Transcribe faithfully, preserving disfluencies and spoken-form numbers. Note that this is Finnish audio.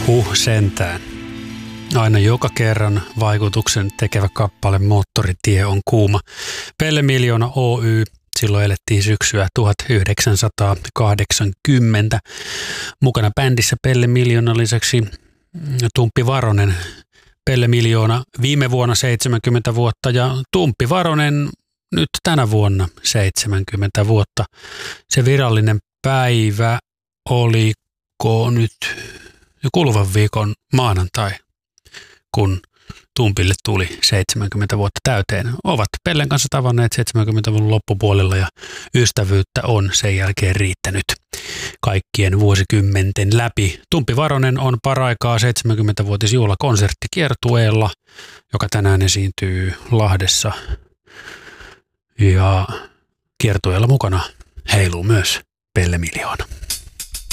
Huh sentään. Aina joka kerran vaikutuksen tekevä kappale Moottoritie on kuuma. Pelle Miljoona Oy. Silloin elettiin syksyä tuhatyhdeksänsataakahdeksankymmentä. Mukana bändissä Pelle Miljoonan lisäksi Tumppi Varonen. Pelle Miljoona viime vuonna seitsemänkymmentä vuotta ja Tumppi Varonen nyt tänä vuonna seitsemänkymmentä vuotta. Se virallinen päivä oliko nyt kuluvan viikon maanantai, kun Tumpille tuli seitsemänkymmentä vuotta täyteen. Ovat Pellen kanssa tavanneet seitsemänkymmentäluvun loppupuolella ja ystävyyttä on sen jälkeen riittänyt kaikkien vuosikymmenten läpi. Tumppi Varonen on paraikaa seitsemänkymmentävuotisjuhlakonserttikiertueella, joka tänään esiintyy Lahdessa. Ja kiertueella mukana heiluu myös Pelle Miljoona.